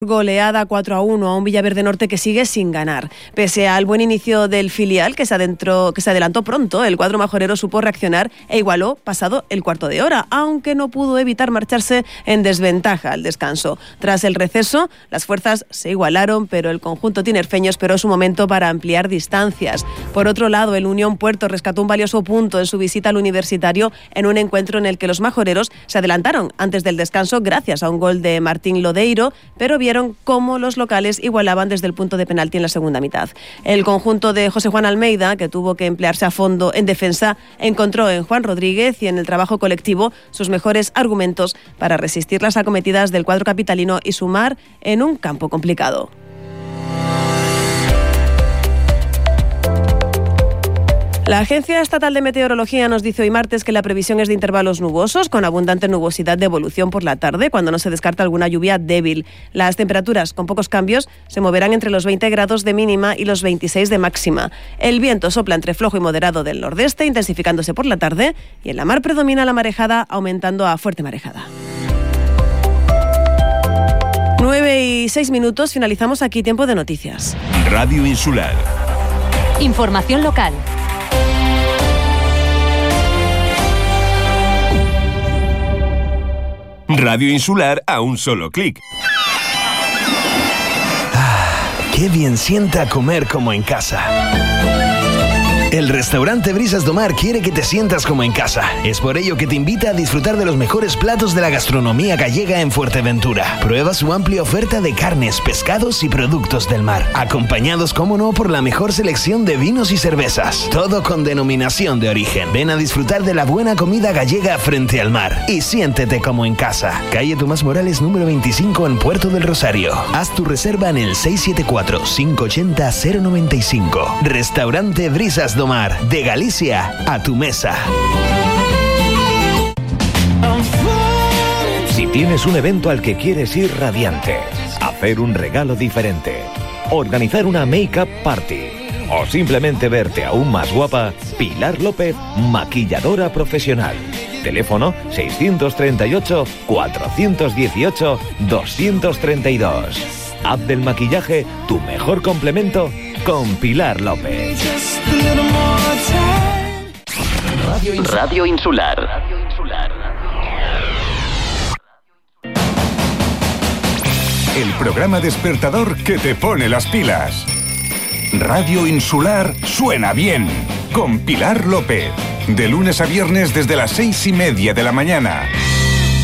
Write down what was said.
Goleada 4-1 a un Villaverde Norte que sigue sin ganar. Pese al buen inicio del filial que se adelantó pronto, el cuadro majorero supo reaccionar e igualó pasado el cuarto de hora, aunque no pudo evitar marcharse en desventaja al descanso. Tras el receso, las fuerzas se igualaron, pero el conjunto tinerfeño esperó su momento para ampliar distancias. Por otro lado, el Unión Puerto rescató un valioso punto en su visita al Universitario en un encuentro en el que los majoreros se adelantaron antes del descanso gracias a un gol de Martín Lodeiro, pero vieron cómo los locales igualaban desde el punto de penalti en la segunda mitad. El conjunto de José Juan Almeida, que tuvo que emplearse a fondo en defensa, encontró en Juan Rodríguez y en el trabajo colectivo sus mejores argumentos para resistir las acometidas del cuadro capitalino y sumar en un campo complicado. La Agencia Estatal de Meteorología nos dice hoy martes que la previsión es de intervalos nubosos, con abundante nubosidad de evolución por la tarde, cuando no se descarta alguna lluvia débil. Las temperaturas, con pocos cambios, se moverán entre los 20 grados de mínima y los 26 de máxima. El viento sopla entre flojo y moderado del nordeste, intensificándose por la tarde, y en la mar predomina la marejada, aumentando a fuerte marejada. 9:06, finalizamos aquí Tiempo de Noticias. Radio Insular. Información local. Radio Insular a un solo clic. ¡Qué bien sienta comer como en casa! El restaurante Brisas do Mar quiere que te sientas como en casa. Es por ello que te invita a disfrutar de los mejores platos de la gastronomía gallega en Fuerteventura. Prueba su amplia oferta de carnes, pescados y productos del mar, acompañados, como no, por la mejor selección de vinos y cervezas. Todo con denominación de origen. Ven a disfrutar de la buena comida gallega frente al mar y siéntete como en casa. Calle Tomás Morales, número 25 en Puerto del Rosario. Haz tu reserva en el 674-580-095. Restaurante Brisas do Mar, de Galicia a tu mesa. Si tienes un evento al que quieres ir radiante, hacer un regalo diferente, organizar una make-up party o simplemente verte aún más guapa, Pilar López, maquilladora profesional. Teléfono 638-418-232. Haz del maquillaje tu mejor complemento con Pilar López. Radio Insular. El programa despertador que te pone las pilas. Radio Insular suena bien. Con Pilar López. De lunes a viernes desde las 6:30 de la mañana.